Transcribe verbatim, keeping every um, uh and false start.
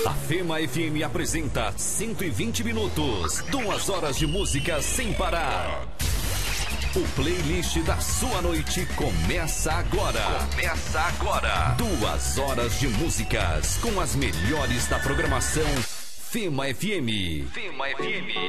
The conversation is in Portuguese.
A Fema F M apresenta cento e vinte minutos, duas horas de música sem parar. O playlist da sua noite começa agora. Começa agora. Duas horas de músicas com as melhores da programação Fema F M. Fema F M.